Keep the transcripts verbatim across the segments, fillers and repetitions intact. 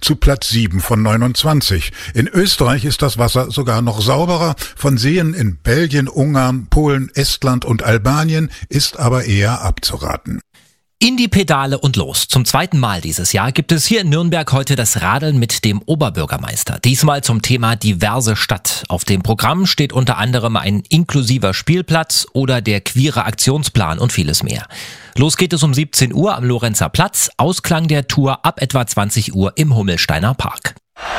zu Platz sieben von neunundzwanzig. In Österreich ist das Wasser sogar noch sauberer. Von Seen in Belgien, Ungarn, Polen, Estland und Albanien ist aber eher abzuraten. In die Pedale und los. Zum zweiten Mal dieses Jahr gibt es hier in Nürnberg heute das Radeln mit dem Oberbürgermeister. Diesmal zum Thema diverse Stadt. Auf dem Programm steht unter anderem ein inklusiver Spielplatz oder der queere Aktionsplan und vieles mehr. Los geht es um siebzehn Uhr am Lorenzer Platz. Ausklang der Tour ab etwa zwanzig Uhr im Hummelsteiner Park.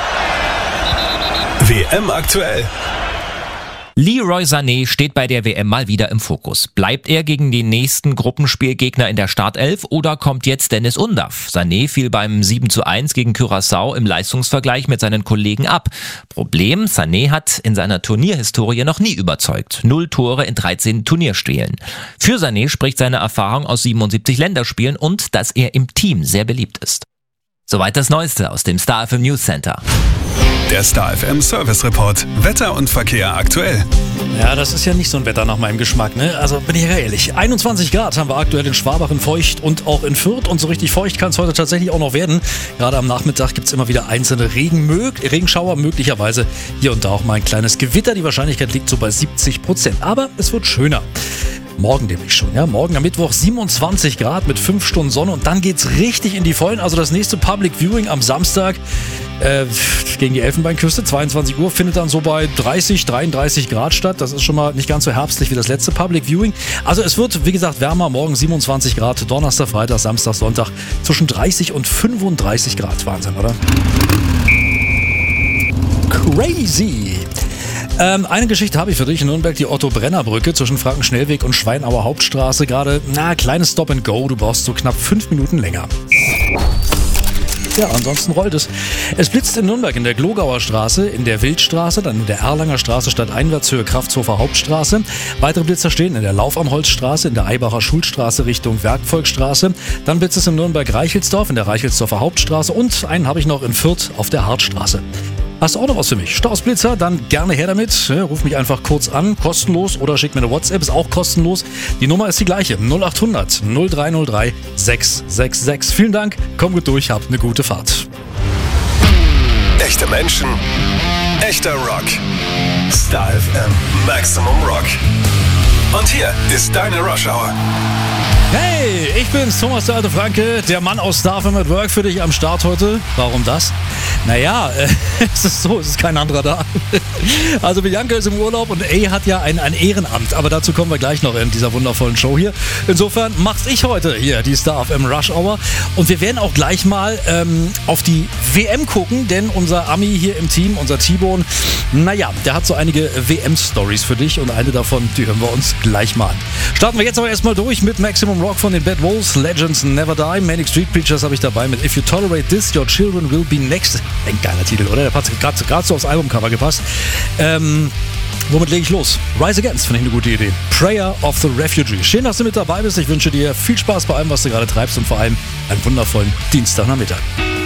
W M aktuell. Leroy Sané steht bei der W M mal wieder im Fokus. Bleibt er gegen den nächsten Gruppenspielgegner in der Startelf oder kommt jetzt Dennis Undav? Sané fiel beim sieben zu eins gegen Curaçao im Leistungsvergleich mit seinen Kollegen ab. Problem, Sané hat in seiner Turnierhistorie noch nie überzeugt. Null Tore in dreizehn Turnierspielen. Für Sané spricht seine Erfahrung aus siebenundsiebzig Länderspielen und dass er im Team sehr beliebt ist. Soweit das Neueste aus dem Star F M News Center. Der Star F M Service Report. Wetter und Verkehr aktuell. Ja, das ist ja nicht so ein Wetter nach meinem Geschmack, ne? Also bin ich ja ehrlich. einundzwanzig Grad haben wir aktuell in Schwabach, in Feucht und auch in Fürth. Und so richtig feucht kann es heute tatsächlich auch noch werden. Gerade am Nachmittag gibt es immer wieder einzelne Regenmö- Regenschauer, möglicherweise hier und da auch mal ein kleines Gewitter. Die Wahrscheinlichkeit liegt so bei siebzig Prozent. Aber es wird schöner. Morgen nämlich schon, ja. Morgen am Mittwoch siebenundzwanzig Grad mit fünf Stunden Sonne und dann geht's richtig in die Vollen. Also das nächste Public Viewing am Samstag äh, gegen die Elfenbeinküste, zweiundzwanzig Uhr, findet dann so bei dreißig, dreiunddreißig Grad statt. Das ist schon mal nicht ganz so herbstlich wie das letzte Public Viewing. Also es wird, wie gesagt, wärmer. Morgen siebenundzwanzig Grad, Donnerstag, Freitag, Samstag, Sonntag zwischen dreißig und fünfunddreißig Grad. Wahnsinn, oder? Crazy! Ähm, eine Geschichte habe ich für dich in Nürnberg, die Otto-Brenner-Brücke zwischen Frankenschnellweg und Schweinauer Hauptstraße. Gerade, na, kleines Stop and Go, du brauchst so knapp fünf Minuten länger. Ja, ansonsten rollt es. Es blitzt in Nürnberg in der Glogauer Straße, in der Wildstraße, dann in der Erlanger Straße stadteinwärtshöhe Kraftshofer Hauptstraße. Weitere Blitzer stehen in der Lauf am Holzstraße, in der Eibacher Schulstraße Richtung Werkvolksstraße. Dann blitzt es in Nürnberg-Reichelsdorf, in der Reichelsdorfer Hauptstraße und einen habe ich noch in Fürth auf der Hartstraße. Hast du auch noch was für mich? Stausblitzer? Dann gerne her damit. Ja, ruf mich einfach kurz an, kostenlos, oder schick mir eine WhatsApp, ist auch kostenlos. Die Nummer ist die gleiche, null acht hundert null drei null drei sechs sechs sechs. Vielen Dank, komm gut durch, habt eine gute Fahrt. Echte Menschen, echter Rock. Star F M Maximum Rock. Und hier ist deine Rush Hour. Hey, ich bin's, Thomas der alte Franke, der Mann aus Star F M at Work für dich am Start heute. Warum das? Naja, äh, es ist so, es ist kein anderer da. Also Bianca ist im Urlaub und A hat ja ein, ein Ehrenamt, aber dazu kommen wir gleich noch in dieser wundervollen Show hier. Insofern mach's ich heute hier, die Star F M Rush Hour. Und wir werden auch gleich mal ähm, auf die W M gucken, denn unser Ami hier im Team, unser T-Bone, naja, der hat so einige W M-Stories für dich und eine davon, die hören wir uns gleich mal an. Starten wir jetzt aber erstmal durch mit Maximum Rock von den Bad Wolves, Legends Never Die, Manic Street Preachers habe ich dabei mit If You Tolerate This, Your Children Will Be Next. Ein geiler Titel, oder? Der hat gerade so aufs Albumcover gepasst. Ähm, womit lege ich los? Rise Against, finde ich eine gute Idee. Prayer of the Refugee. Schön, dass du mit dabei bist. Ich wünsche dir viel Spaß bei allem, was du gerade treibst und vor allem einen wundervollen Dienstagnachmittag.